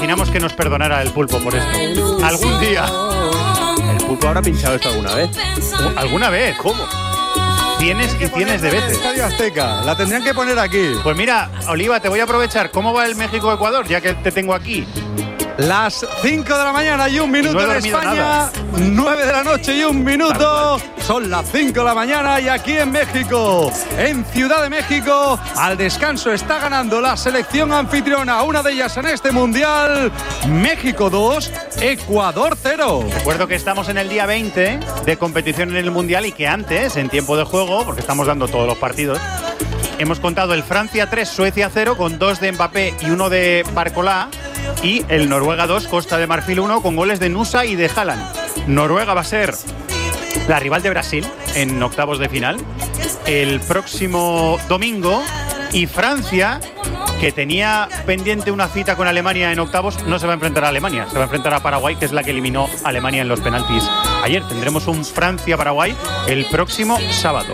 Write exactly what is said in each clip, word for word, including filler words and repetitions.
imaginamos que nos perdonara el Pulpo por esto. Algún día. ¿El Pulpo habrá pinchado esto alguna vez? ¿Alguna vez? ¿Cómo? Cienes y cienes de veces. Estadio Azteca, la tendrían que poner aquí. Pues mira, Oliva, te voy a aprovechar. ¿Cómo va el México-Ecuador? Ya que te tengo aquí. Las cinco de la mañana y un minuto no he en dormido España. Nada. nueve de la noche y un minuto. Son las cinco de la mañana y aquí en México, en Ciudad de México, al descanso está ganando la selección anfitriona, una de ellas en este Mundial. México dos, Ecuador cero. Recuerdo que estamos en el día veinte de competición en el Mundial y que antes, en tiempo de juego, porque estamos dando todos los partidos, hemos contado el Francia tres, Suecia cero, con dos de Mbappé y uno de Barcolá, y el Noruega dos, Costa de Marfil uno, con goles de Nusa y de Haaland. Noruega va a ser la rival de Brasil en octavos de final el próximo domingo, y Francia, que tenía pendiente una cita con Alemania en octavos, no se va a enfrentar a Alemania, se va a enfrentar a Paraguay, que es la que eliminó a Alemania en los penaltis ayer. Tendremos un Francia-Paraguay el próximo sábado.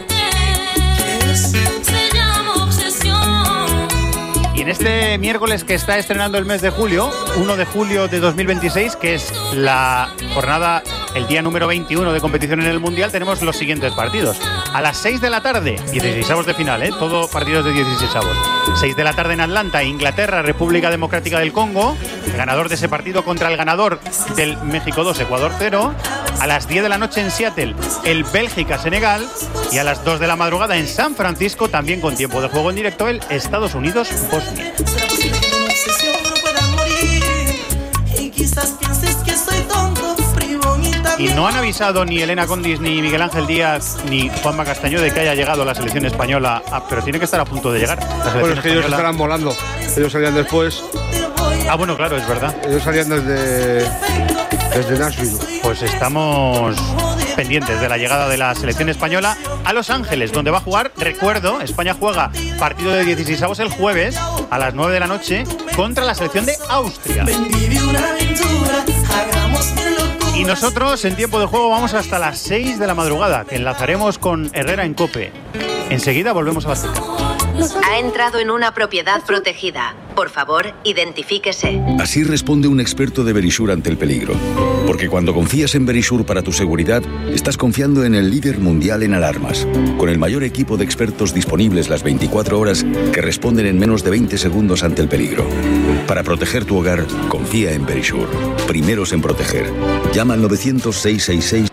Y en este miércoles que está estrenando el mes de julio, uno de julio de dos mil veintiséis, que es la jornada, el día número veintiuno de competición en el Mundial, tenemos los siguientes partidos. A las seis de la tarde, dieciseisavos de final, ¿eh? Todo partidos de dieciseisavos. seis de la tarde en Atlanta, Inglaterra, República Democrática del Congo. El ganador de ese partido contra el ganador del México dos, Ecuador cero. A las diez de la noche en Seattle, el Bélgica-Senegal. Y a las dos de la madrugada en San Francisco, también con tiempo de juego en directo, el Estados Unidos-Bosnia. Y no han avisado ni Elena Condis, ni Miguel Ángel Díaz, ni Juanma Castaño de que haya llegado la selección española, a, pero tiene que estar a punto de llegar. Bueno, es que ellos estarán volando. Ellos salían después. Ah, bueno, claro, es verdad. Ellos salían desde, desde Nashville. Pues estamos pendientes de la llegada de la selección española a Los Ángeles, donde va a jugar, recuerdo, España juega partido de dieciseisavos el jueves a las nueve de la noche contra la selección de Austria. Y nosotros en tiempo de juego vamos hasta las seis de la madrugada, que enlazaremos con Herrera en COPE. Enseguida volvemos a la Azteca. Ha entrado en una propiedad protegida. Por favor, identifíquese. Así responde un experto de Verisure ante el peligro. Porque cuando confías en Verisure para tu seguridad, estás confiando en el líder mundial en alarmas. Con el mayor equipo de expertos disponibles las veinticuatro horas que responden en menos de veinte segundos ante el peligro. Para proteger tu hogar, confía en Verisure. Primeros en proteger. Llama al novecientos, seiscientos sesenta y seis.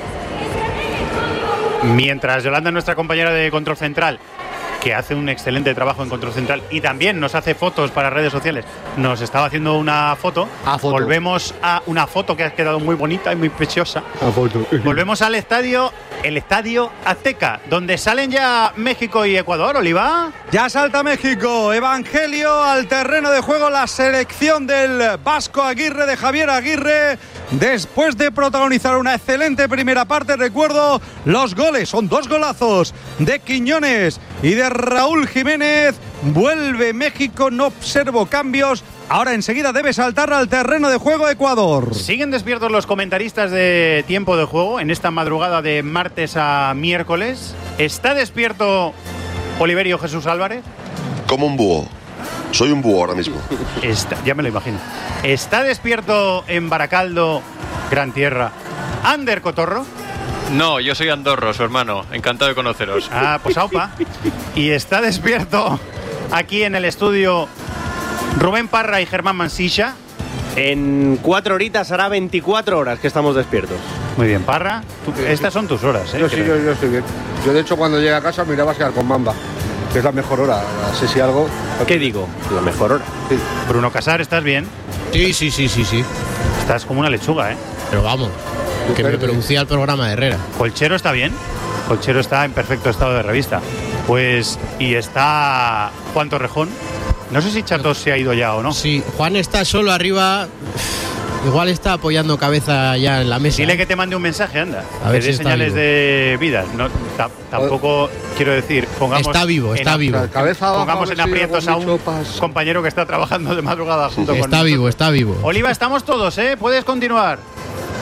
Mientras Yolanda, nuestra compañera de Control Central, que hace un excelente trabajo en Control Central y también nos hace fotos para redes sociales, nos estaba haciendo una foto. Ah, foto. Volvemos a una foto que ha quedado muy bonita y muy preciosa. Ah, foto. Volvemos al estadio, el Estadio Azteca, donde salen ya México y Ecuador, Oliva. Ya salta México, Evangelio al terreno de juego, la selección del Vasco Aguirre, de Javier Aguirre, después de protagonizar una excelente primera parte. Recuerdo los goles, son dos golazos de Quiñones y de Raúl Jiménez. Vuelve México, no observo cambios. Ahora enseguida debe saltar al terreno de juego Ecuador. Siguen despiertos los comentaristas de tiempo de juego en esta madrugada de martes a miércoles. ¿Está despierto Oliverio Jesús Álvarez? Como un búho. Soy un búho ahora mismo. Está, ya me lo imagino. ¿Está despierto en Baracaldo, Gran Tierra, Ander Cotorro? No, yo soy Andorro, su hermano. Encantado de conoceros. Ah, pues aupa. Y está despierto aquí en el estudio Rubén Parra y Germán Mansilla. En cuatro horitas hará veinticuatro horas que estamos despiertos. Muy bien, Parra. Tú, estas son tus horas, ¿eh? Yo sí, yo, yo estoy bien. Yo, de hecho, cuando llegue a casa me iré a pasear con Mamba, que es la mejor hora. Así si algo. ¿Qué digo? La mejor hora. Sí. Bruno Casar, ¿estás bien? Sí, sí, sí, sí, sí. Estás como una lechuga, ¿eh? Pero vamos, que me producía el programa de Herrera. Colchero está bien. Colchero está en perfecto estado de revista. Pues, y está Juan Torrejón. No sé si Chatos se ha ido ya o no. Sí, Juan está solo arriba. Igual está apoyando cabeza ya en la mesa. Dile que te mande un mensaje, anda. A ver que dé si señales vivo. de vida. No, ta, tampoco quiero decir, pongamos. Está vivo, está en, vivo. Cabeza abajo, pongamos en aprietos a un compañero que está trabajando de madrugada junto con Está nosotros. vivo, está vivo. Oliva, estamos todos, ¿eh? Puedes continuar.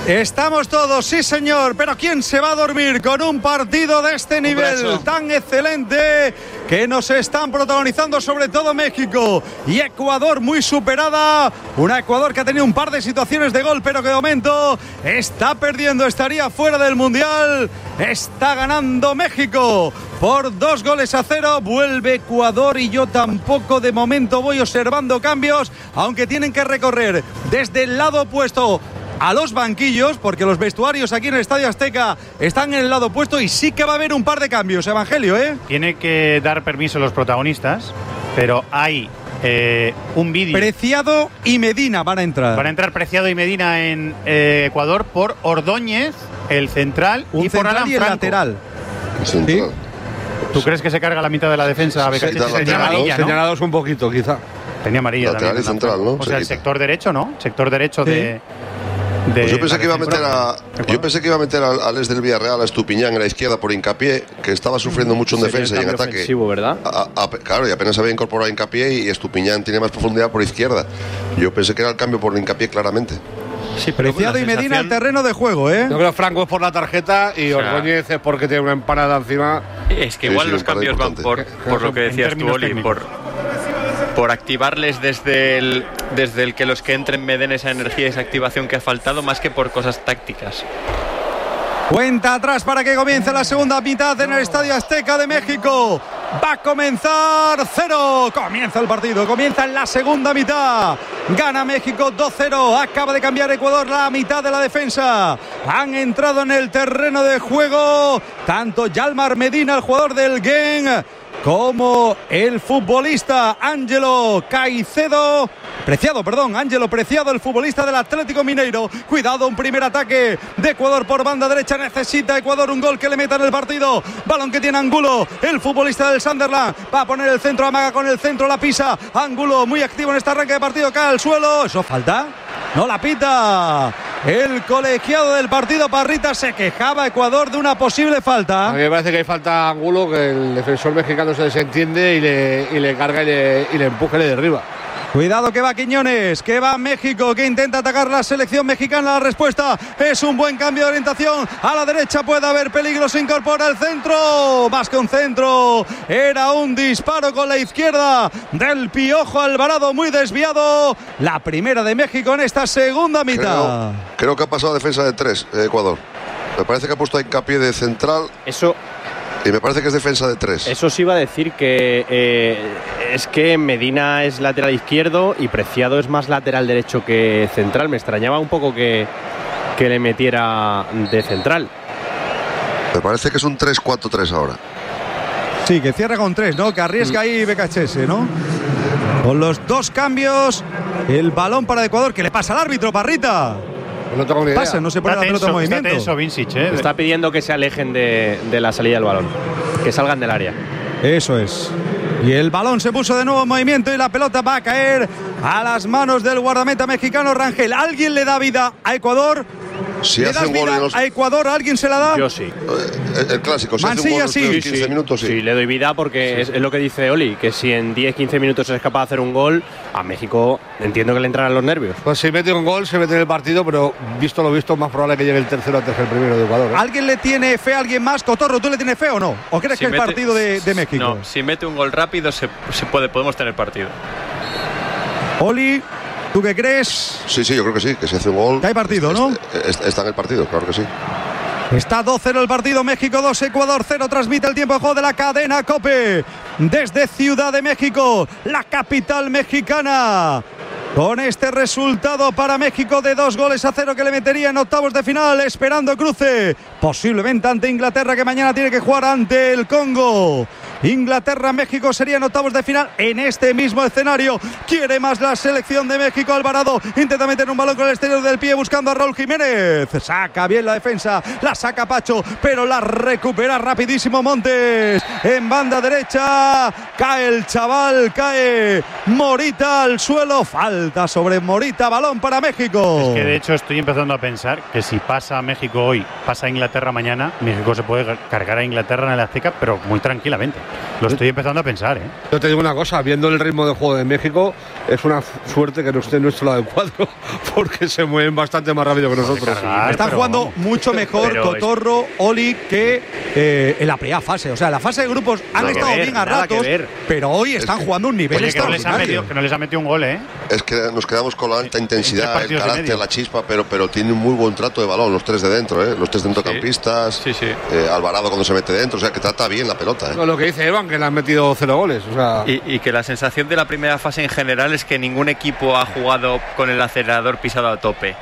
Estamos todos, sí señor, pero ¿quién se va a dormir con un partido de este nivel tan excelente que nos están protagonizando sobre todo México y Ecuador muy superada? Una Ecuador que ha tenido un par de situaciones de gol, pero que de momento está perdiendo, estaría fuera del Mundial. Está ganando México por dos goles a cero. Vuelve Ecuador y yo tampoco de momento voy observando cambios, aunque tienen que recorrer desde el lado opuesto a los banquillos, porque los vestuarios aquí en el Estadio Azteca están en el lado opuesto y sí que va a haber un par de cambios, Evangelio, ¿eh? Tiene que dar permiso los protagonistas, pero hay eh, un vídeo. Preciado y Medina van a entrar. Van a entrar Preciado y Medina en eh, Ecuador por Ordóñez, el central, un y por central Alan y el Franco. lateral. Central. ¿Sí? ¿Tú crees que se carga la mitad de la defensa? Sí, Becachese? lateral, Tenía amarilla, ¿no? señalados un poquito, quizá. Tenía amarilla Lateral también. y central, ¿no? O sea, Se el quita. sector derecho, ¿no? Sector derecho Sí. de... de Pues yo pensé que iba a meter a Ecuador. yo pensé que iba a meter al, al ex del Villarreal, a Estupiñán en la izquierda por Hincapié, que estaba sufriendo mucho en Sería defensa el y en cambio ataque. ofensivo, ¿verdad? A- a- claro, y apenas había incorporado a Hincapié y Estupiñán tiene más profundidad por izquierda. Yo pensé que era el cambio por Hincapié claramente. Sí, pero Preciado la y Medina al sensación- terreno de juego, ¿eh? Yo creo que Franco es por la tarjeta y O sea, Ordóñez es porque tiene una empanada encima. Es que Sí, igual sí, los un par de cambios van por, importante. por lo que En decías tú, términos Oli, técnicos. por, por activarles desde el, desde el que los que entren me den esa energía, esa activación que ha faltado, más que por cosas tácticas. Cuenta atrás para que comience la segunda mitad en el Estadio Azteca de México. Va a comenzar cero. Comienza el partido, comienza en la segunda mitad. Gana México dos cero. Acaba de cambiar Ecuador la mitad de la defensa. Han entrado en el terreno de juego tanto Yalmar Medina, el jugador del Genk, como el futbolista Ángelo Caicedo. Preciado, perdón, Ángelo Preciado, el futbolista del Atlético Mineiro. Cuidado, un primer ataque de Ecuador por banda derecha. Necesita Ecuador un gol que le meta en el partido. Balón que tiene Angulo, el futbolista del Sunderland. Va a poner el centro, amaga con el centro, la pisa. Angulo muy activo en este arranque de partido, cae al suelo. ¿Eso falta? No la pita. El colegiado del partido, Parrita, se quejaba Ecuador de una posible A falta. mí me parece que hay falta a Angulo, que el defensor mexicano se desentiende y le, y le carga y le, y le empuja y le derriba. Cuidado que va Quiñones, que va México, que intenta atacar la selección mexicana. La respuesta es un buen cambio de orientación. A la derecha puede haber peligro, se incorpora el centro. Más que un centro, era un disparo con la izquierda del Piojo Alvarado, muy desviado. La primera de México en esta segunda mitad. Creo, creo que ha pasado a defensa de tres, eh, Ecuador. Me parece que ha puesto a Hincapié de central Eso, y me parece que es defensa de tres. eso sí iba a decir que eh, es que Medina es lateral izquierdo y Preciado es más lateral derecho que central. Me extrañaba un poco que, que le metiera de central. Me parece que es un tres cuatro tres ahora. Sí, que cierra con tres, ¿no? Que arriesga ahí Becachese, ¿no? Con los dos cambios, el balón para Ecuador, que le pasa al árbitro, Parrita. No tengo ni idea. Pasa, no se pone Está la pelota en tenso, está movimiento. tenso Vincic, ¿eh? Está pidiendo que se alejen de, de la salida del balón, que salgan del área. Eso es. Y el balón se puso de nuevo en movimiento y la pelota va a caer a las manos del guardameta mexicano Rangel. ¿Alguien le da vida a Ecuador? Si ¿Le hace das un gol vida en los, a Ecuador? ¿Alguien se la da? Yo sí. eh, el clásico, si hace un Mansilla, gol en los sí. primeros Sí, quince minutos, sí. Sí, le doy vida porque es, es lo que dice Oli, que si en diez quince minutos es capaz de hacer un gol, a México entiendo que le entrarán los nervios. Pues si mete un gol, se mete en el partido, pero visto lo visto, es más probable que llegue el tercero antes que el primero de Ecuador, ¿eh? ¿Alguien le tiene fe a alguien más? Cotorro, ¿tú le tienes fe o no? ¿O crees Si que es mete- partido de, de México? No, si mete un gol rápido se, se puede, podemos tener partido. Oli, ¿tú qué crees? Sí, sí, yo creo que sí, que si hace un gol. Que hay partido, ¿no? es- es- Está en el partido, claro que sí. Está dos cero el partido, México dos, Ecuador cero. Transmite el tiempo de juego de la cadena COPE desde Ciudad de México, la capital mexicana. Con este resultado para México de dos goles a cero que le metería en octavos de final, esperando cruce, posiblemente ante Inglaterra, que mañana tiene que jugar ante el Congo. Inglaterra-México sería en octavos de final en este mismo escenario. Quiere más la selección de México. Alvarado intenta meter un balón con el exterior del pie buscando a Raúl Jiménez. Saca bien la defensa, la saca Pacho, pero la recupera rapidísimo Montes. En banda derecha cae el chaval, cae Morita al suelo. Falta sobre Morita, balón para México. Es que de hecho estoy empezando a pensar que si pasa a México hoy, pasa a Inglaterra mañana, México se puede cargar a Inglaterra en el Azteca, pero muy tranquilamente. Lo estoy empezando a pensar, ¿eh? Yo te digo una cosa, viendo el ritmo de juego de México, es una suerte que no esté en nuestro lado del cuadro, porque se mueven bastante más rápido que nosotros. Cargar, Están jugando vamos. mucho mejor pero Cotorro, es... Oli, que eh, en la primera fase. O sea, la fase de grupos han estado ver, bien a ratos, pero hoy están es jugando un nivel oye, extraordinario. Que no, les ha metido, que no les ha metido un gol, ¿eh? Es que nos quedamos con la alta intensidad, el carácter, la chispa, pero, pero tiene un muy buen trato de balón, los tres de dentro, ¿eh? Los tres centrocampistas, sí, sí, sí. Eh, Alvarado cuando se mete dentro, o sea, que trata bien la pelota, ¿eh? No, lo que dice Evan, que le han metido cero goles. O sea... y, y que la sensación de la primera fase en general es que ningún equipo ha jugado con el acelerador pisado a tope.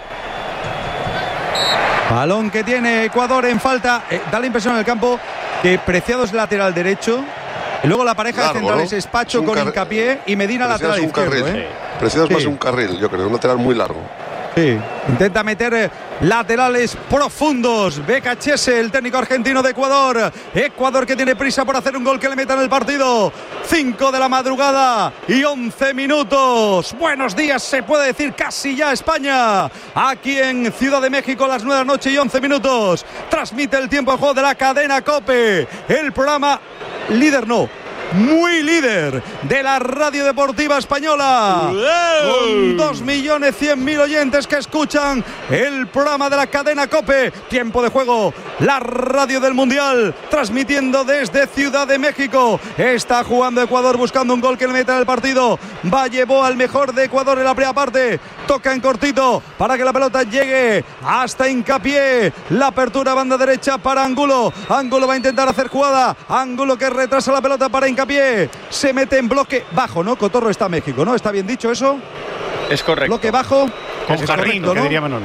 Balón que tiene Ecuador en falta. Eh, da la impresión en el campo que Preciado es lateral derecho. Y luego la pareja Largo, de centrales ¿no? es Pacho es con car... Hincapié y Medina Preciado lateral es un izquierdo. Carril. ¿eh? Preciado es sí. más un carril, yo creo, un lateral muy largo. Sí, intenta meter eh, laterales profundos. Becachese, el técnico argentino de Ecuador. Ecuador que tiene prisa por hacer un gol que le meta en el partido. cinco de la madrugada y once minutos. Buenos días, se puede decir casi ya España. Aquí en Ciudad de México, a las nueve de la noche y once minutos. Transmite el tiempo de juego de la cadena COPE. El programa líder no. Muy líder de la radio deportiva española, con dos millones cien mil oyentes que escuchan el programa de la cadena COPE. Tiempo de juego, la radio del Mundial, transmitiendo desde Ciudad de México. Está jugando Ecuador buscando un gol que le meta en el partido. Va, llevó al mejor de Ecuador en la primera parte. Toca en cortito para que la pelota llegue hasta Hincapié. La apertura banda derecha para Angulo. Angulo va a intentar hacer jugada. Angulo que retrasa la pelota para Hincapié. Se mete en bloque bajo, ¿no? Cotorro está México, ¿no? ¿Está bien dicho eso? Es correcto. Bloque bajo. Con Jarrín, ¿no? Que diría Manolo.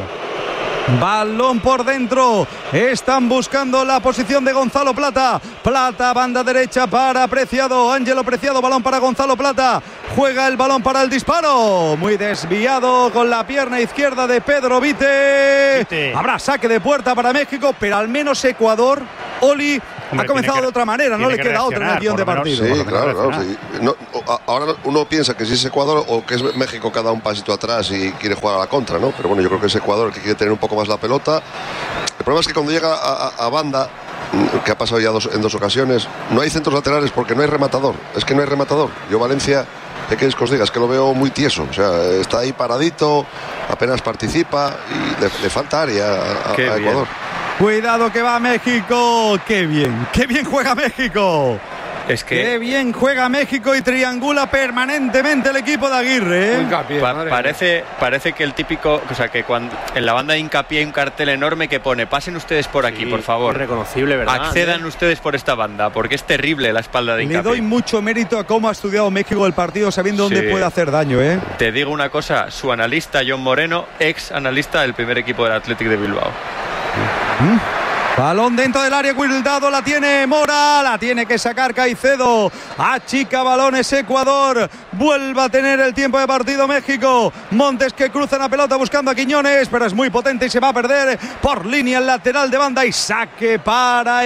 Balón por dentro. Están buscando la posición de Gonzalo Plata. Plata, banda derecha para Preciado. Ángelo Preciado, balón para Gonzalo Plata. Juega el balón para el disparo. Muy desviado con la pierna izquierda de Pedro Vite. Vite. Habrá saque de puerta para México, pero al menos Ecuador, Oli, Hombre, ha comenzado que, de otra manera. No le queda otra en el guión de partido. Sí, claro, claro sí. No, ahora uno piensa que si es Ecuador o que es México que da un pasito atrás y quiere jugar a la contra, ¿no? Pero bueno, yo creo que es Ecuador el que quiere tener un poco más la pelota. El problema es que cuando llega a, a, a banda, que ha pasado ya dos, en dos ocasiones, no hay centros laterales porque no hay rematador. Es que no hay rematador. Yo Valencia, ¿qué queréis que os diga? Es que lo veo muy tieso. O sea, está ahí paradito, apenas participa y le, le falta área a, a Ecuador. Cuidado que va México. Qué bien, qué bien juega México. Es que qué bien juega México y triangula permanentemente el equipo de Aguirre, ¿eh? Hincapié, pa parece, parece que el típico, o sea, que cuando en la banda de Hincapié hay un cartel enorme que pone: pasen ustedes por aquí, sí, por favor. Irreconocible, ¿verdad? Accedan ¿eh? ustedes por esta banda, porque es terrible la espalda de Hincapié. Le doy mucho mérito a cómo ha estudiado México el partido, sabiendo sí. dónde puede hacer daño, ¿eh? Te digo una cosa, su analista John Moreno, ex analista del primer equipo del Athletic de Bilbao. ¿Mm? Balón dentro del área, cuidado, la tiene Mora, la tiene que sacar Caicedo. Achica balones Ecuador, vuelve a tener el tiempo de partido México. Montes que cruza la pelota buscando a Quiñones, pero es muy potente y se va a perder por línea el lateral de banda y saque para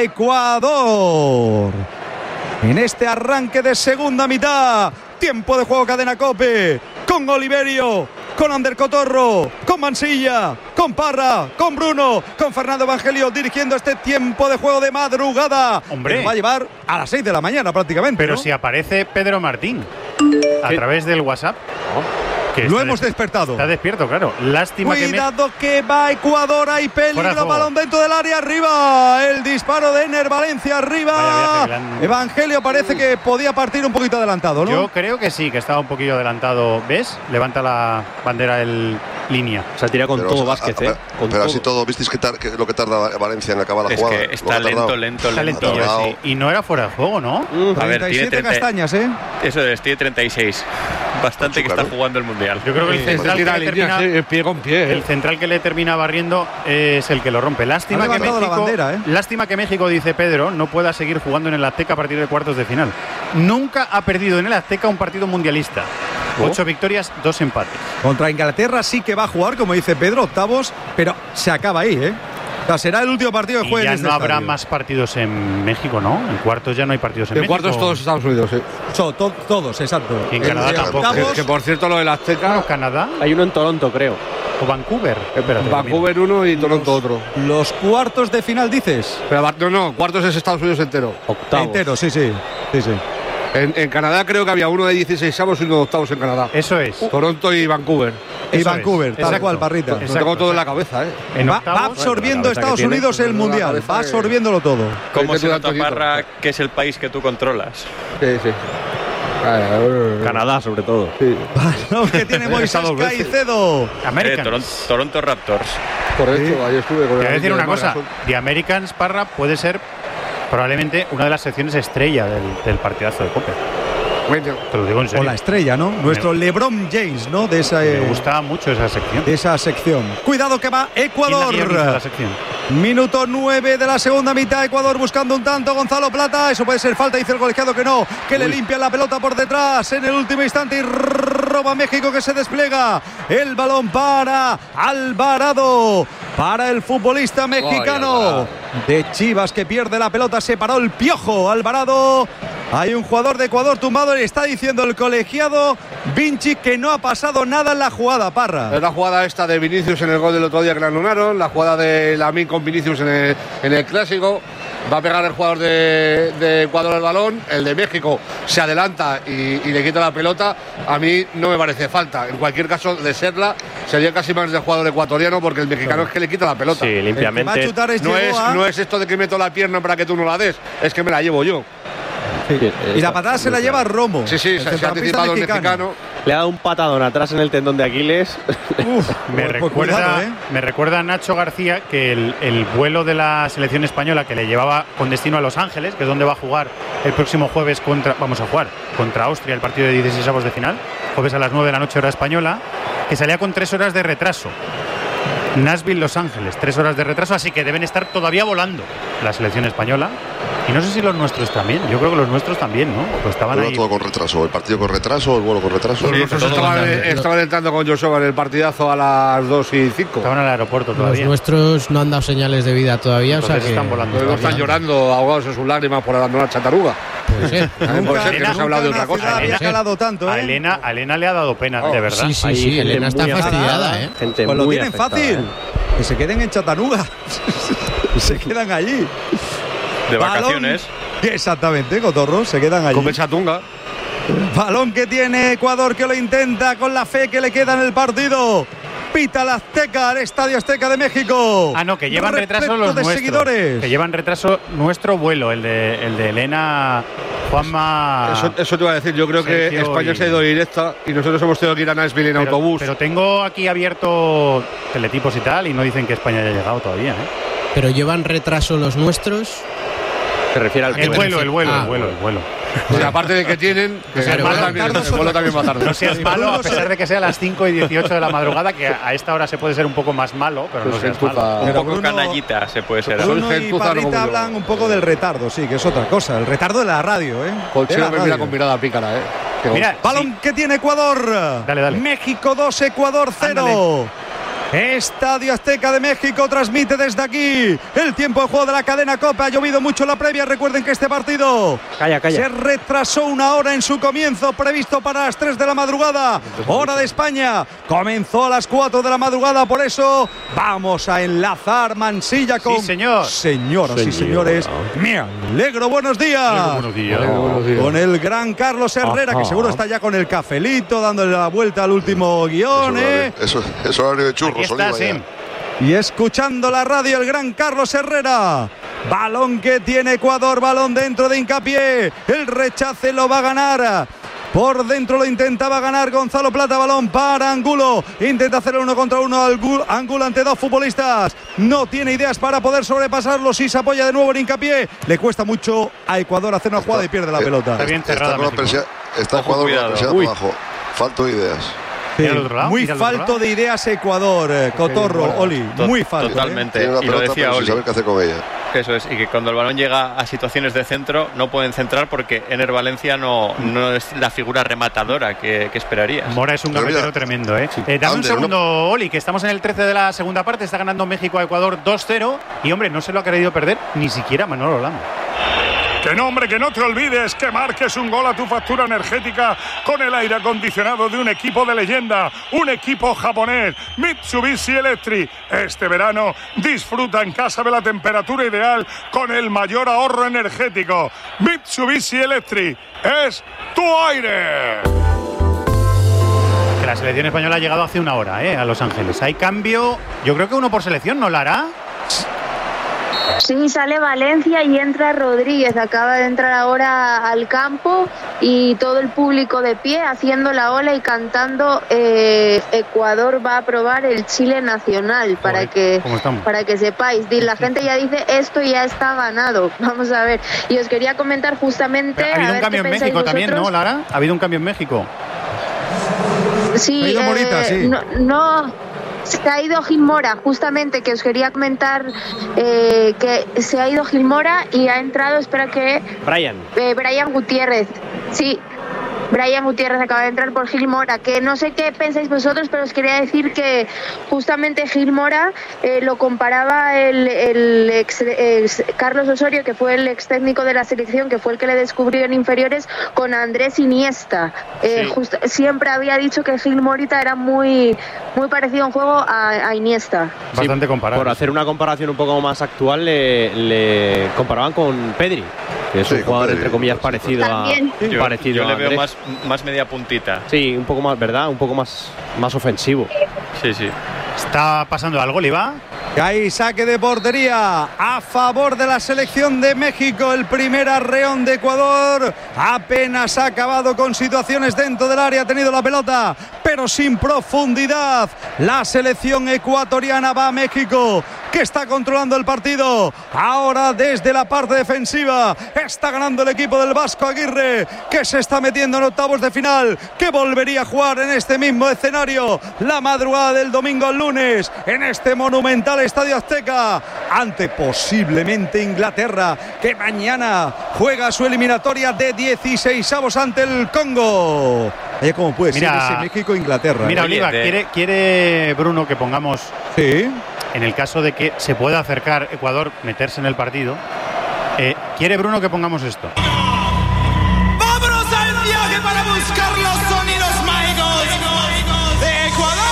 Ecuador. En este arranque de segunda mitad, tiempo de juego cadena COPE, con Oliverio, con Ander Cotorro, con Mansilla, con Parra, con Bruno, con Fernando Evangelio dirigiendo este tiempo de juego de madrugada. Hombre, va a llevar a las seis de la mañana prácticamente. Pero ¿no? si aparece Pedro Martín a ¿Qué? través del WhatsApp. Oh. Que Lo hemos despertado. Está despierto, claro. Lástima Cuidado que, me... que va Ecuador, hay peligro, balón dentro del área, arriba. El disparo de Ener Valencia, arriba. Han... Evangelio parece que podía partir un poquito adelantado, ¿no? Yo creo que sí, que estaba un poquillo adelantado. ¿Ves? Levanta la bandera el línea. Se ha tirado con pero, todo o sea, Vázquez, a, a, ¿eh? Con pero todo. así todo, ¿visteis que, tar, que lo que tarda Valencia en acabar la es jugada? Que está lento, lento, está lento. Sí. Y no era fuera de juego, ¿no? Uh, a ver, tiene treinta castañas, ¿eh? Eso es, tiene treinta y seis. Bastante que está jugando el Mundial. Yo creo que el central, que le termina, sí, pie con pie, ¿eh? el central que le termina barriendo es el que lo rompe. Lástima que México, la bandera, ¿eh? lástima que México, dice Pedro, no pueda seguir jugando en el Azteca a partir de cuartos de final. Nunca ha perdido en el Azteca un partido mundialista. Oh. Ocho victorias, dos empates. Contra Inglaterra sí que va a jugar, como dice Pedro, octavos, pero se acaba ahí, ¿eh? O sea, será el último partido de juego. Y ya en este no habrá estadio. más partidos en México, ¿no? En cuartos ya no hay partidos en, en México. En cuartos todos Estados Unidos, sí. So, to todos, exacto. Y en Canadá tampoco. Que, que por cierto lo del Azteca. Bueno, Canadá. Hay uno en Toronto, creo. o Vancouver. Espérate, Vancouver uno y Toronto otro. Los cuartos de final, dices. Pero, no, no, cuartos es Estados Unidos entero. Octavos. Entero, sí, sí. sí, sí. En, en Canadá creo que había uno de dieciséis avos y uno de octavos en Canadá. Eso es. Toronto y Vancouver. Y Eso Vancouver, es. tal Exacto. cual, Parrita. Lo tengo todo en la exacto. cabeza, ¿eh? En Va, octavos, va absorbiendo la cabeza Estados que tiene, Unidos el la mundial, cabeza va que- absorbiéndolo todo. ¿Cómo Hay que se nota, Antonito. Parra, que es el país que tú controlas? Sí, sí. Canadá, sobre todo. Sí. Balón que tiene Moisés Estado veces. Caicedo. Eh, Americans. Toron- Toronto Raptors. Correcto, ahí estuve con Te voy a el decir una de cosa. Mara. The Americans, Parra, puede ser probablemente una de las secciones estrella del, del partidazo de póker. Bueno, Te lo digo en O serio. la estrella, ¿no? Nuestro LeBron James, ¿no? De esa, Me eh, gusta mucho esa sección. de esa sección. Cuidado que va ¿Quién la Ecuador. guioniza la sección? Minuto nueve de la segunda mitad. Ecuador buscando un tanto. Gonzalo Plata. Eso puede ser falta. Dice el colegiado que no. Que le limpia la pelota por detrás en el último instante. Y roba México, que se despliega. El balón para Alvarado. Para el futbolista mexicano de Chivas, que pierde la pelota. Se paró el Piojo. Alvarado. Hay un jugador de Ecuador tumbado y está diciendo el colegiado Vinci que no ha pasado nada en la jugada, Parra. es la jugada esta de Vinicius en el gol del otro día que la anularon, la jugada de Lamine con Vinicius en el, en el clásico. Va a pegar el jugador de, de Ecuador el balón, el de México se adelanta y, y le quita la pelota. A mí no me parece falta. En cualquier caso, de serla, sería casi más del jugador ecuatoriano porque el mexicano es que le quita la pelota. Sí, El que va a limpiamente. chutar es No es, Yegoa. no es esto de que meto la pierna para que tú no la des, es que me la llevo yo. Y la patada se la lleva Romo. Sí, sí, el se, se ha centrocampista anticipado el mexicano. Le ha dado un patadón atrás en el tendón de Aquiles. Uf, Me pues recuerda, cuidado, ¿eh? me recuerda a Nacho García que el, el vuelo de la selección española que le llevaba con destino a Los Ángeles, que es donde va a jugar el próximo jueves contra, vamos a jugar contra Austria el partido de dieciséis avos de final, jueves a las nueve de la noche hora española, que salía con tres horas de retraso. Nashville, Los Ángeles, tres horas de retraso, así que deben estar todavía volando la selección española. Y no sé si los nuestros también, yo creo que los nuestros también, ¿no? Pues estaban Pero ahí. todo con retraso. El partido con retraso, el vuelo con retraso. Los nuestros estaban, estaban entrando con Joseba en el partidazo a las dos y cinco. Estaban en el aeropuerto Los todavía. nuestros no han dado señales de vida todavía, o sea Entonces que están volando. Luego están llorando, ahogados en sus lágrimas por abandonar Chataruga. puede ser. También puede ser que no se ha hablado de Nunca otra una ciudad cosa. había Elena- calado tanto, A ¿eh? Elena, a Elena le ha dado pena, Oh, de verdad. Sí, sí, Hay sí, gente Elena está muy fastidiada, afectada, ¿eh? Gente Pues lo muy tienen afectada, fácil. ¿eh? Que se queden en Chattanooga. Se quedan allí. De Balón- vacaciones. Exactamente, Cotorro, se quedan allí. Come Chatunga. Balón que tiene Ecuador, que lo intenta con la fe que le queda en el partido. Pita la Azteca, el Estadio Azteca de México. Ah, no, que llevan Repleto retraso los de nuestros. seguidores. Que llevan retraso nuestro vuelo, el de, el de Elena, Juanma. Eso, eso te iba a decir, yo creo que Sergio España y- se ha ido directa y nosotros hemos tenido que ir a Nashville en pero, autobús. pero tengo aquí abierto teletipos y tal, y no dicen que España haya llegado todavía, ¿eh? Pero llevan retraso los nuestros. Se refiere al El vuelo. vuelo, el vuelo, Ah, el vuelo, el vuelo. O sea, aparte de que tienen, que sea, el, vuelo Ricardo también, es el vuelo otra también va tarde. No seas malo, a pesar de que sea a las cinco y dieciocho de la madrugada, que a esta hora se puede ser un poco más malo, pero no Pues seas gentuza. malo. Un Pero poco Bruno- canallita se puede ser. Soy Bruno y gentuza, no como Parrita yo. hablan un poco del retardo, sí, que es otra cosa. El retardo de la radio, ¿eh? De Colchero la me mira radio. con mirada pícara, ¿eh? Que Mira, Balón sí, que tiene Ecuador. Dale, dale. México dos, Ecuador cero. Estadio Azteca de México transmite desde aquí el tiempo de juego de la cadena Copa. Ha llovido mucho la previa. Recuerden que este partido Calla, calla. se retrasó una hora en su comienzo, previsto para las tres de la madrugada, hora de España. Comenzó a las cuatro de la madrugada, por eso vamos a enlazar Mansilla con. Sí, señor. Señoras y Señora. señores, me alegro. Buenos días. buenos días. buenos días. Con el gran Carlos Herrera, que Ajá. seguro está ya con el cafelito, dándole la vuelta al último guión, ¿eh? Eso es horario de churros, Aquí Oliva, estás, ya. Sim. Y escuchando la radio, el gran Carlos Herrera. Balón que tiene Ecuador, balón dentro de Hincapié. El rechace lo va a ganar. Por dentro lo intentaba ganar Gonzalo Plata, balón para Angulo. Intenta hacer el uno contra uno Angulo, Angulo ante dos futbolistas. No tiene ideas para poder sobrepasarlo. Si se apoya de nuevo en Hincapié, le cuesta mucho a Ecuador hacer una jugada y pierde la Eh, pelota. Está bien cerrada Está, con la México. persia- está Ojo, Ecuador con la cuidado. persiana Uy. abajo. Falto de ideas. Sí, Mira al otro lado, muy mira al otro falto lado. de ideas Ecuador, eh, Cotorro, bueno. Oli. To- Muy falto. ¿eh? Totalmente. Tiene una Y lo pelota, decía pero sin Oli. saber qué hacer con ella. Eso es, y que cuando el balón llega a situaciones de centro no pueden centrar porque Ener Valencia no, no es la figura rematadora que, que esperarías. Mora es un Pero gambetero mira, tremendo, ¿eh? Eh, dame un Ander, segundo, Oli, que estamos en el trece de la segunda parte. Está ganando México a Ecuador dos cero. Y, hombre, no se lo ha querido perder ni siquiera Manolo Lama. Que no, hombre, que no te olvides que marques un gol a tu factura energética con el aire acondicionado de un equipo de leyenda, un equipo japonés, Mitsubishi Electric. Este verano disfruta en casa de la temperatura ideal con el mayor ahorro energético. Mitsubishi Electric es tu aire. Que la selección española ha llegado hace una hora, ¿eh? A Los Ángeles. Hay cambio, yo creo que uno por selección, ¿no, Lara? Sí, sale Valencia y entra Rodríguez. Acaba de entrar ahora al campo y todo el público de pie haciendo la ola y cantando eh, Ecuador va a aprobar el Chile nacional. Para que, para que sepáis. La gente ya dice esto ya está ganado. Vamos a ver. Y os quería comentar justamente... Pero ha habido un cambio en México vosotros. También, ¿no, Lara? Ha habido un cambio en México. Sí, ha ido Morita, eh, sí. no... no Se ha ido Gil Mora, justamente, que os quería comentar eh, que se ha ido Gil Mora y ha entrado, espera que... Brian. Eh, Brian Gutiérrez, sí. Brian Gutiérrez acaba de entrar por Gil Mora, que no sé qué pensáis vosotros, pero os quería decir que justamente Gil Mora eh, lo comparaba el, el ex, ex Carlos Osorio, que fue el ex técnico de la selección, que fue el que le descubrió en inferiores, con Andrés Iniesta. Eh, sí. Just, siempre había dicho que Gil Morita era muy, muy parecido en juego a, a Iniesta. Bastante comparado. Por hacer una comparación un poco más actual, le, le comparaban con Pedri, que es sí, un jugador Pedri, entre comillas parecido También. a yo, parecido yo a le Andrés. veo más, más media puntita. Sí, un poco más, ¿verdad? Un poco más, más ofensivo. Sí, sí. ¿Está pasando algo, Liva? Hay saque de portería a favor de la selección de México. El primer arreón de Ecuador apenas ha acabado con situaciones dentro del área. Ha tenido la pelota, pero sin profundidad. La selección ecuatoriana va a México, que está controlando el partido. Ahora desde la parte defensiva está ganando el equipo del Vasco Aguirre, que se está metiendo en octavos de final, que volvería a jugar en este mismo escenario la madrugada del domingo al lunes, en este monumental Estadio Azteca, ante posiblemente Inglaterra, que mañana juega su eliminatoria de dieciseisavos ante el Congo. Oye, ¿cómo puede ser ese México-Inglaterra? Mira, ¿eh? Oliva, de... quiere, quiere Bruno que pongamos, sí, en el caso de que se pueda acercar Ecuador, meterse en el partido, eh, quiere Bruno que pongamos esto. ¡Vámonos al viaje para buscar los sonidos mágicos de Ecuador!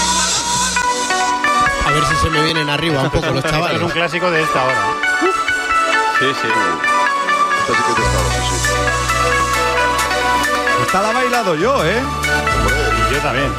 A ver si se me vienen arriba un poco los chavales. Es un clásico de esta hora. Sí, sí. Esto sí que es de esta hora, sí, sí. Esta la he bailado yo, ¿eh? Y yo también.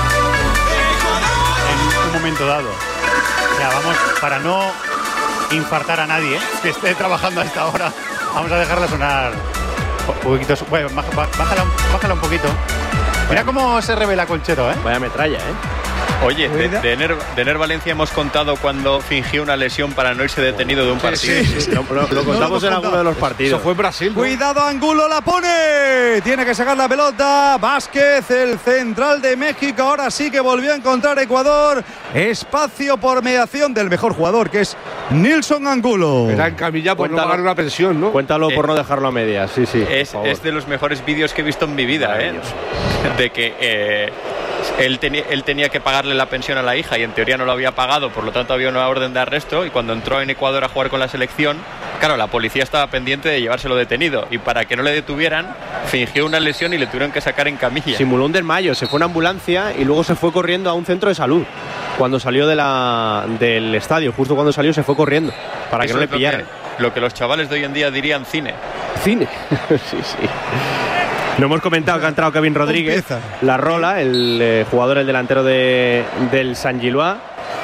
En un momento dado. Ya, vamos, para no infartar a nadie, ¿eh? Que esté trabajando a esta hora, vamos a dejarla sonar un poquito. Bueno, bájala, bájala un poquito. Mira cómo se revela Colchero, ¿eh? Vaya metralla, ¿eh? Oye, de, de, Ener, de Ener Valencia hemos contado cuando fingió una lesión para no irse detenido de un partido. Sí, sí, sí. Lo, lo, lo contamos no, en alguno de los partidos. Eso fue en Brasil, ¿no? Cuidado, Angulo la pone. Tiene que sacar la pelota. Vázquez, el central de México. Ahora sí que volvió a encontrar Ecuador. Espacio por mediación del mejor jugador, que es Nilson Angulo. Era en camilla por Cuéntalo, no pagar una pensión, ¿no? Cuéntalo eh, por no dejarlo a medias. Sí, sí. Es, es de los mejores vídeos que he visto en mi vida, ¿eh? De que eh, él, tenía, él tenía que pagarle la pensión a la hija y en teoría no lo había pagado, por lo tanto había una orden de arresto, y cuando entró en Ecuador a jugar con la selección, claro, la policía estaba pendiente de llevárselo detenido, y para que no le detuvieran fingió una lesión y le tuvieron que sacar en camilla. Simuló un desmayo, se fue a una ambulancia y luego se fue corriendo a un centro de salud. Cuando salió de la, del estadio, justo cuando salió se fue corriendo para Eso que no le pillaran. Lo que, lo que los chavales de hoy en día dirían cine. Cine, sí, sí. No hemos comentado que ha entrado Kevin Rodríguez, la Rola, el eh, jugador, el delantero de, del San Gilois.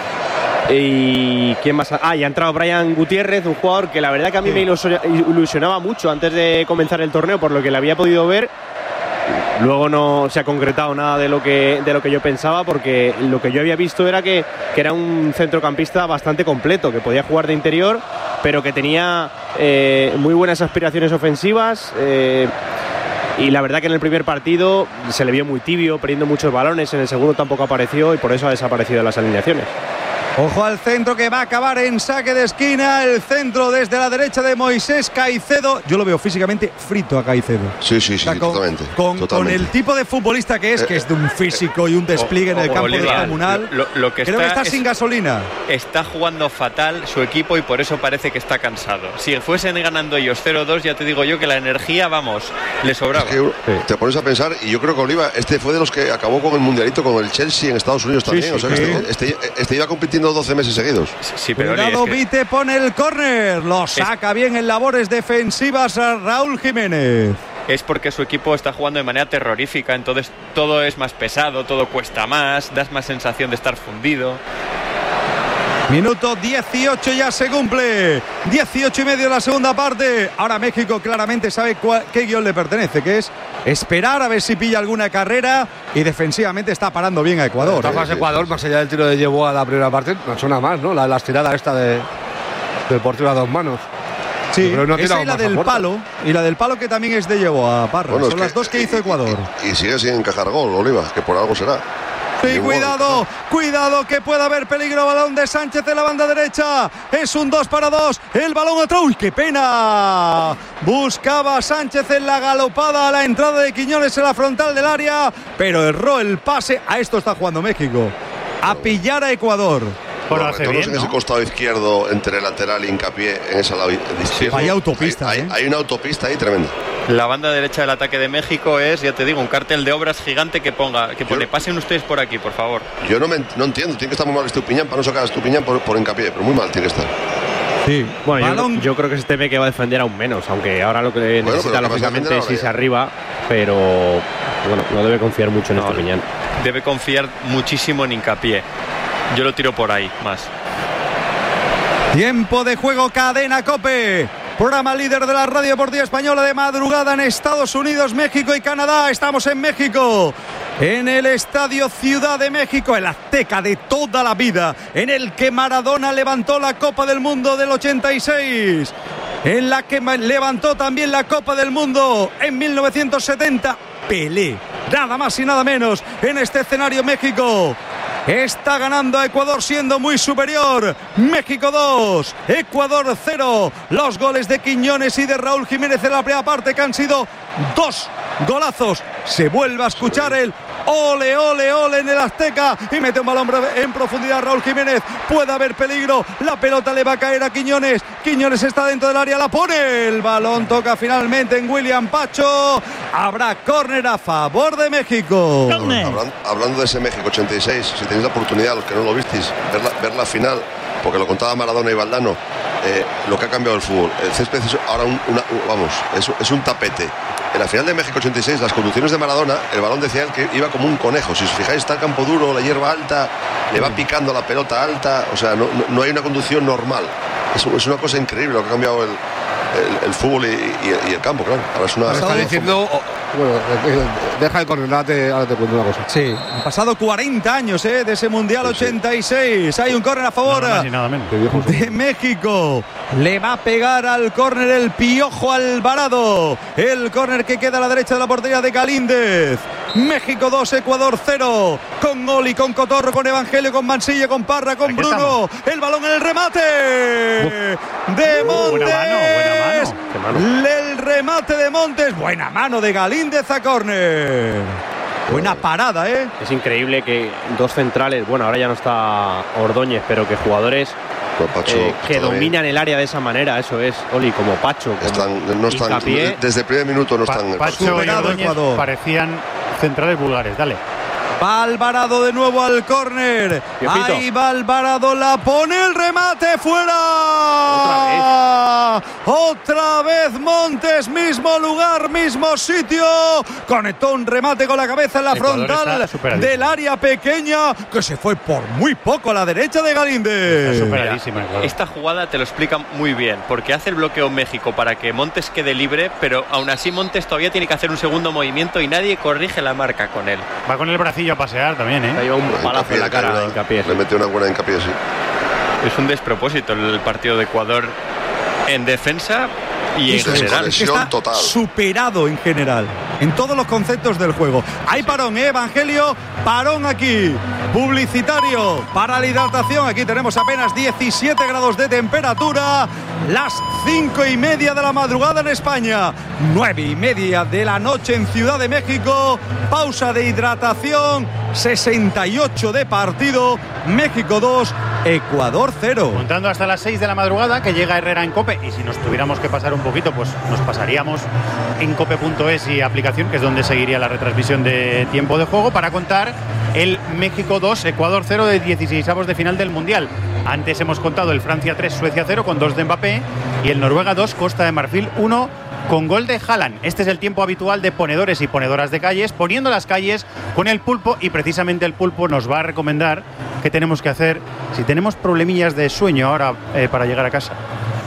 Y quién más. Ah, y ha entrado Brian Gutiérrez, un jugador que la verdad que a mí me ilusionaba mucho antes de comenzar el torneo, por lo que le había podido ver. Luego no se ha concretado nada de lo que de lo que yo pensaba, porque lo que yo había visto era que, que era un centrocampista bastante completo, que podía jugar de interior, pero que tenía eh, muy buenas aspiraciones ofensivas. Eh, Y la verdad que en el primer partido se le vio muy tibio, perdiendo muchos balones. En el segundo tampoco apareció y por eso ha desaparecido de las alineaciones. Ojo al centro que va a acabar en saque de esquina. El centro desde la derecha de Moisés Caicedo. Yo lo veo físicamente frito a Caicedo. Sí, sí, sí, o sea, con, totalmente, con, totalmente. Con el tipo de futbolista que es, eh, que es de un físico y un despliegue o, en el campo Olivia, descomunal. Lo, lo que Creo está que está es, sin gasolina. Está jugando fatal su equipo y por eso parece que está cansado. Si fuesen ganando ellos cero dos, ya te digo yo que la energía, vamos, le sobraba. Es que sí. Te pones a pensar, y yo creo que Oliva, este fue de los que acabó con el mundialito con el Chelsea en Estados Unidos también. Sí, sí, o sea, sí. este, este, este iba compitiendo doce meses seguidos. Sí, pero Cuidado, Oli, es que... Vite pone el córner. Lo saca es... bien en labores defensivas a Raúl Jiménez. Es porque su equipo está jugando de manera terrorífica, entonces todo es más pesado, todo cuesta más, das más sensación de estar fundido. Minuto dieciocho ya se cumple. dieciocho y medio de la segunda parte. Ahora México claramente sabe cuál, qué guión le pertenece, que es esperar a ver si pilla alguna carrera, y defensivamente está parando bien a Ecuador. Está más eh. Ecuador, más allá del tiro de Llevó a la primera parte, no suena más, ¿no? La, la estirada esta de, del portero a dos manos. Sí, pero no esa y la del palo, y la del palo que también es de Llevó a Parra. Bueno, son las que, dos que hizo Ecuador. Y, y sigue sin encajar gol, Oliva, que por algo será. Sí, cuidado, cuidado que puede haber peligro. Balón de Sánchez en la banda derecha. Es un dos para dos. El balón atrás. ¡Uy, qué pena! Buscaba Sánchez en la galopada a la entrada de Quiñones en la frontal del área, pero erró el pase. A esto está jugando México. A pillar a Ecuador. Bueno, hace bien, en ¿no? ese costado izquierdo entre lateral y Hincapié en esa lado izquierdo. Hay autopista. Hay, ¿eh? hay, hay una autopista ahí tremenda. La banda derecha del ataque de México es, ya te digo, un cartel de obras gigante que ponga, que pone, yo, pasen ustedes por aquí, por favor. Yo no, me, no entiendo, tiene que estar muy mal Estupiñán para no sacar a Estupiñán por, por Hincapié, pero muy mal tiene que estar. Sí, bueno, yo, yo creo que se teme que va a defender aún menos, aunque ahora lo que bueno, necesita lógicamente es irse arriba, pero bueno, no debe confiar mucho en no, Estupiñán. Debe confiar muchísimo en Hincapié. Yo lo tiro por ahí más. Tiempo de juego, Cadena COPE. Programa líder de la radio deportiva española de madrugada en Estados Unidos, México y Canadá. Estamos en México, en el Estadio Ciudad de México, el Azteca de toda la vida, en el que Maradona levantó la Copa del Mundo del ochenta y seis, en la que levantó también la Copa del Mundo en mil novecientos setenta. Pelé, nada más y nada menos. En este escenario México está ganando a Ecuador siendo muy superior. México dos, Ecuador cero. Los goles de Quiñones y de Raúl Jiménez en la primera parte, que han sido dos golazos. Se vuelve a escuchar el ole, ole, ole en el Azteca y mete un balón en profundidad Raúl Jiménez. Puede haber peligro, la pelota le va a caer a Quiñones. Quiñones está dentro del área, la pone. El balón toca finalmente en William Pacho. Habrá córner a favor de México. Hablando, hablando de ese México ochenta y seis, si tenéis la oportunidad, los que no lo visteis, ver la, ver la final, porque lo contaba Maradona y Valdano, eh, lo que ha cambiado el fútbol. El césped es ahora un, una, vamos, es, es un tapete. En la final de México ochenta y seis, las conducciones de Maradona, el balón decía él que iba como un conejo. Si os fijáis, está el campo duro, la hierba alta, le va picando la pelota alta. O sea, no, no, no hay una conducción normal. Es, es una cosa increíble lo que ha cambiado el, el, el fútbol y, y, y el campo, claro. Ahora es una. Está diciendo. Bueno, deja el córner, ahora te, ahora te cuento una cosa. Sí, han pasado cuarenta años ¿eh? de ese Mundial ochenta y seis. Hay un córner a favor nada más y nada menos de México. Le va a pegar al córner el Piojo Alvarado. El córner que queda a la derecha de la portería de Galíndez. México dos, Ecuador cero. Con Oli, con Cotorro, con Evangelio, con Mansilla, con Parra, con Bruno. Estamos. El balón en el remate uh. de Montes. Buena mano, buena mano. El remate de Montes. Buena mano de Galíndez a córner. Buena parada, ¿eh? Es increíble que dos centrales, bueno, ahora ya no está Ordóñez, pero que jugadores Pacho, eh, que dominan el área de esa manera, eso es, Oli, como Pacho. Como están, no están, Hincapié, desde el primer minuto no están. Pa Pacho y Ordóñez parecían centrales vulgares, dale. Va Alvarado de nuevo al córner. Ahí va Alvarado, la pone, el remate fuera. Otra vez. Otra vez Montes, mismo lugar, mismo sitio. Conectó un remate con la cabeza en la frontal del área pequeña, que se fue por muy poco a la derecha de Galíndez. Está superadísima, claro. Esta jugada te lo explica muy bien, porque hace el bloqueo México para que Montes quede libre, pero aún así Montes todavía tiene que hacer un segundo movimiento y nadie corrige la marca con él. Va con el bracillo a pasear también, ¿eh? Le dio un palazo en la cara de Hincapié. Le metió una buena Hincapié, sí. Es un despropósito el partido de Ecuador en defensa y Eso en general. Es está total. Superado en general. en todos los conceptos del juego. Hay parón, ¿eh, Evangelio? Parón aquí. Publicitario para la hidratación. Aquí tenemos apenas diecisiete grados de temperatura. Las cinco y media de la madrugada en España. Nueve y media de la noche en Ciudad de México. Pausa de hidratación. sesenta y ocho de partido. México dos, Ecuador cero. Contando hasta las seis de la madrugada que llega Herrera en COPE. Y si nos tuviéramos que pasar un poquito, pues nos pasaríamos en cope punto es y aplicación, que es donde seguiría la retransmisión de tiempo de juego, para contar el México dos, Ecuador cero de dieciseisavos de final del Mundial. Antes hemos contado el Francia tres, Suecia cero con dos de Mbappé y el Noruega dos, Costa de Marfil uno con gol de Haaland. Este es el tiempo habitual de ponedores y ponedoras de calles, poniendo las calles con el Pulpo, y precisamente el Pulpo nos va a recomendar qué tenemos que hacer si tenemos problemillas de sueño ahora eh, para llegar a casa.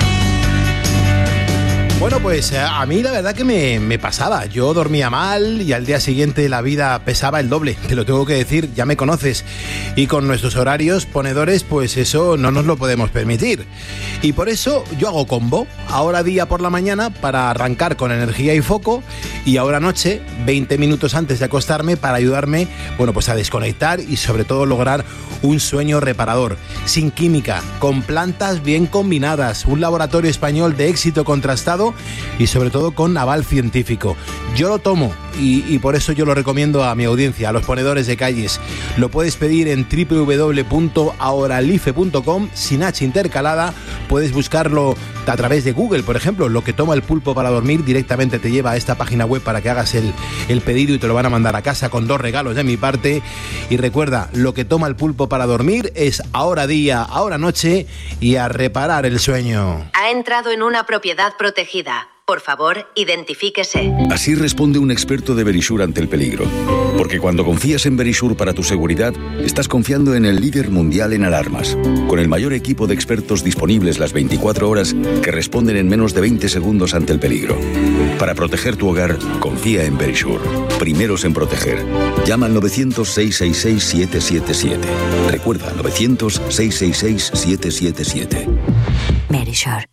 Bueno, pues a mí la verdad que me, me pasaba. Yo dormía mal y al día siguiente la vida pesaba el doble. Te lo tengo que decir, ya me conoces. Y con nuestros horarios ponedores, pues eso no nos lo podemos permitir. Y por eso yo hago combo. Ahora día por la mañana para arrancar con energía y foco. Y ahora noche, veinte minutos antes de acostarme, para ayudarme, bueno, pues a desconectar y sobre todo lograr un sueño reparador. Sin química, con plantas bien combinadas. Un laboratorio español de éxito contrastado y sobre todo con aval científico. Yo lo tomo y, y por eso yo lo recomiendo a mi audiencia, a los ponedores de calles. Lo puedes pedir en doble u doble u doble u punto auralife punto com sin H intercalada. Puedes buscarlo a través de Google, por ejemplo. Lo que toma el Pulpo para dormir directamente te lleva a esta página web para que hagas el, el pedido y te lo van a mandar a casa con dos regalos de mi parte. Y recuerda, lo que toma el Pulpo para dormir es ahora día, ahora noche y a reparar el sueño. Ha entrado en una propiedad protegida. Por favor, identifíquese. Así responde un experto de Verisure ante el peligro. Porque cuando confías en Verisure para tu seguridad, estás confiando en el líder mundial en alarmas, con el mayor equipo de expertos disponibles las veinticuatro horas que responden en menos de veinte segundos ante el peligro. Para proteger tu hogar, confía en Verisure. Primeros en proteger. Llama al novecientos, seiscientos sesenta y seis, siete siete siete. Recuerda, novecientos, seiscientos sesenta y seis, siete siete siete. Verisure.